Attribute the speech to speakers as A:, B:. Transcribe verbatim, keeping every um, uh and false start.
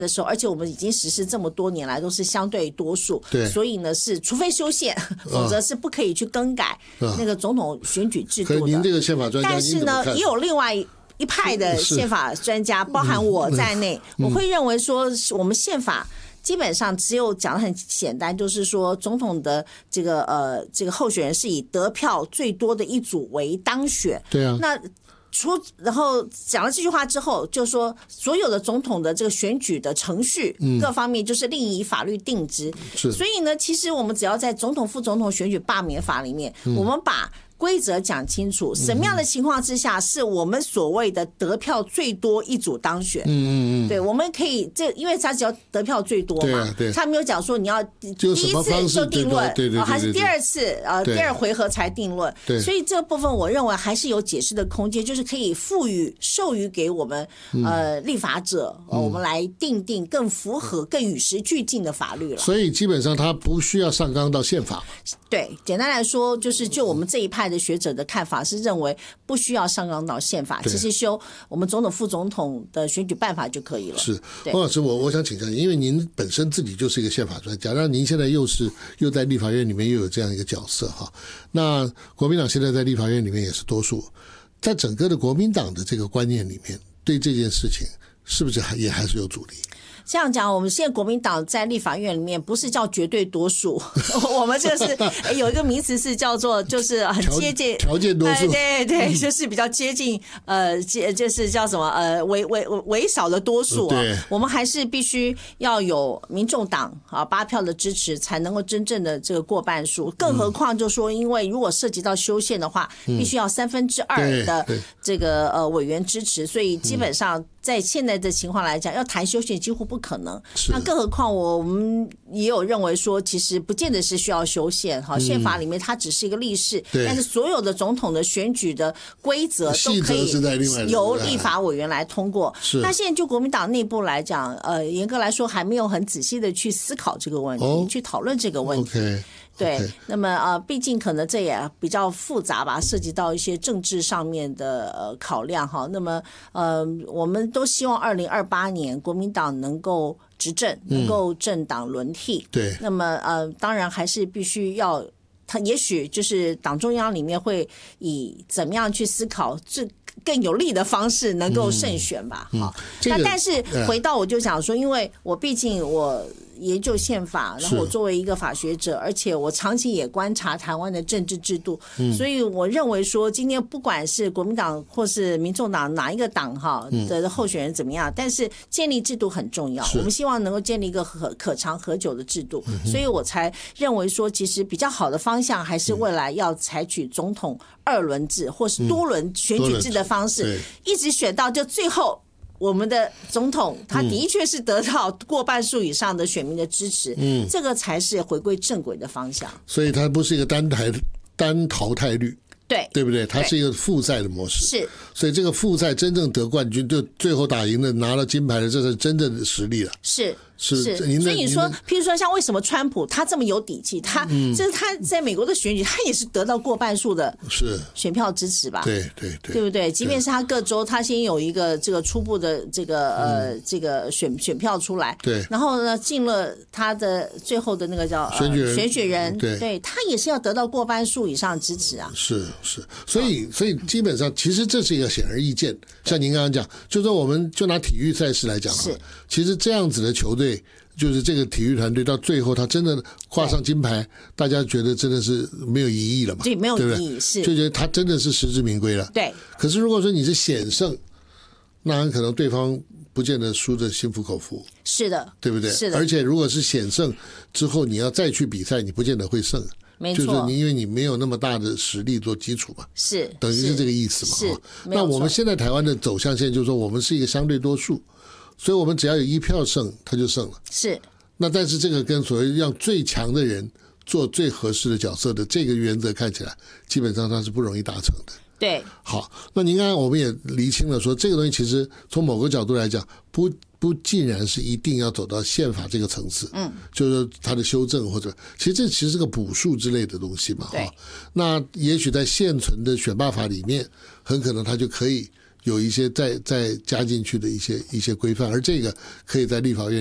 A: 的时候，而且我们已经实施这么多年来都是相对多数，
B: 对，
A: 所以呢是除非修宪，否则是不可以去更改那个总统选举制度的。
B: 可是您这个宪法专家，
A: 但是呢，也有另外一派的宪法专家，包含我在内，我会认为说我们宪法基本上只有讲得很简单，就是说总统的这个呃这个候选人是以得票最多的一组为当选。
B: 对啊，
A: 那出然后讲了这句话之后，就说所有的总统的这个选举的程序各方面就是另以法律定之。所以呢，其实我们只要在总统、副总统选举罢免法里面，我们把规则讲清楚，什么样的情况之下是我们所谓的得票最多一组当选？嗯嗯嗯，对，我们可以这，因为他只要得票最多嘛，对，他没有讲说你要第一次就定论，对对，还是第二次呃第二回合才定论，对，所以这个部分我认为还是有解释的空间，就是可以赋予授予给我们呃立法者，我们来定定更符合、更与时俱进的法律了。
B: 所以基本上他不需要上纲到宪法。
A: 对，简单来说，就是就我们这一派的学者的看法是认为不需要上纲到宪法，其实修我们总统、副总统的选举办法就可以了。
B: 是，汪老师，我我想请教您，因为您本身自己就是一个宪法专家，那您现在又是又在立法院里面又有这样一个角色哈。那国民党现在在立法院里面也是多数，在整个的国民党的这个观念里面，对这件事情是不是还也还是有阻力？
A: 这样讲，我们现在国民党在立法院里面不是叫绝对多数，我们这是有一个名词是叫做就是很接近
B: 条件多数，
A: 对对，就是比较接近呃，就是叫什么呃，微微微少的多数啊。我们还是必须要有民众党啊八票的支持，才能够真正的这个过半数。更何况就说，因为如果涉及到修宪的话，必须要三分之二的这个呃委员支持，所以基本上在现在的情况来讲，要谈修宪几乎不可能。那更何况我我们也有认为说，其实不见得是需要修宪哈，宪法里面它只是一个例示，但是所有的总统的选举的规则都可以由立法委员来通过。那现在就国民党内部来讲，呃，严格来说还没有很仔细的去思考这个问题，哦、去讨论这个问题。Okay.对， okay. 那么呃，毕竟可能这也比较复杂吧，涉及到一些政治上面的呃考量哈。那么呃，我们都希望二零二八年国民党能够执政，能够政党轮替。对、嗯，那么呃，当然还是必须要，他也许就是党中央里面会以怎么样去思考最更有利的方式能够胜选吧。好、嗯嗯这个，那但是回到我就想说，因为我毕竟我研究宪法，然后我作为一个法学者，而且我长期也观察台湾的政治制度，嗯、所以我认为说，今天不管是国民党或是民众党哪一个党哈的候选人怎么样，嗯、但是建立制度很重要，我们希望能够建立一个可可长可久的制度，嗯、所以我才认为说，其实比较好的方向还是未来要采取总统二轮制或是多轮选举制的方式，嗯、一直选到就最后。我们的总统他的确是得到过半数以上的选民的支持，嗯，这个才是回归正轨的方向。
B: 所以它不是一个单台单淘汰率，
A: 对对
B: 不对？它是一个复赛的模式，
A: 是。
B: 所以这个复赛真正得冠军，就最后打赢的拿了金牌的，这是真正的实力了。
A: 是。
B: 是，
A: 所以你说，譬如说，像为什么川普他这么有底气？他这是他在美国的选举，他也是得到过半数的选票支持吧？
B: 对对对，
A: 对不对？即便是他各州，他先有一个这个初步的这个呃这个选选票出来，对，然后呢进了他的最后的那个叫
B: 选举人，
A: 选举人，
B: 对，
A: 对他也是要得到过半数以上支持啊。
B: 是是，所以所以基本上，其实这是一个显而易见。像您刚刚讲，就说我们就拿体育赛事来讲，是，其实这样子的球队。就是这个体育团队到最后，他真的挂上金牌，大家觉得真的是没有疑义了嘛？
A: 对，没有疑义，是
B: 就觉得他真的是实至名归了。
A: 对。
B: 可是如果说你是险胜，那很可能对方不见得输得心服口服。
A: 是的，
B: 对不对？
A: 是的。
B: 而且如果是险胜之后，你要再去比赛，你不见得会胜。
A: 没错。
B: 就是你因为你没有那么大的实力做基础嘛。
A: 是。
B: 等于是这个意思嘛。
A: 是。
B: 那我们现在台湾的走向现在就是说，我们是一个相对多数。所以我们只要有一票胜，他就胜了。
A: 是。
B: 那但是这个跟所谓让最强的人做最合适的角色的这个原则看起来，基本上它是不容易达成的。
A: 对。
B: 好，那您刚刚我们也厘清了说，这个东西其实从某个角度来讲，不不尽然是一定要走到宪法这个层次。嗯。就是它的修正或者，其实这其实是个补数之类的东西嘛。
A: 对。
B: 那也许在现存的选罢法里面，很可能它就可以有一些再再加进去的一些一些规范，而这个可以在立法院